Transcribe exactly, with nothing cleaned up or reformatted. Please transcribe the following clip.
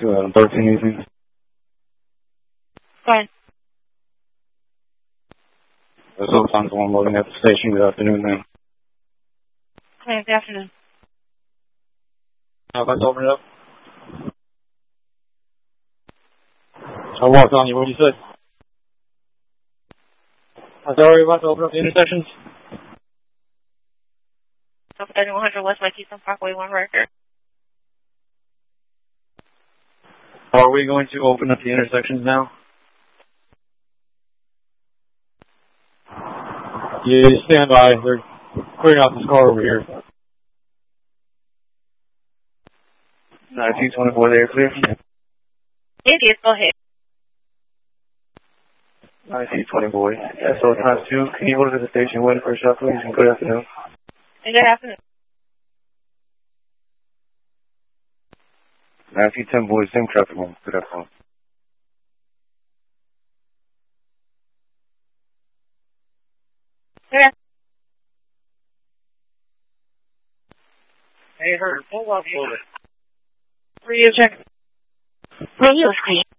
two thousand thirteen evening. Fine. There's sometimes one loading at the station. Good afternoon, ma'am. Hi, good afternoon. How about to open it up? I walked on you. What did you say? I said, are we about to open up the intersections? thirty-one hundred West Lake Eastern Parkway, one record. Are we going to open up the intersections now? Yeah, stand by. They're clearing out this car over here. nineteen twenty-four, they are clear? It is, go ahead. nineteen twenty-four, S O times two. Can you go to the station waiting for a shot, please? And good afternoon. And good afternoon. nineteen ten, boys, same traffic room. Good afternoon. Good afternoon. Hey, Herb, pull off over. Radio check. Radio screen.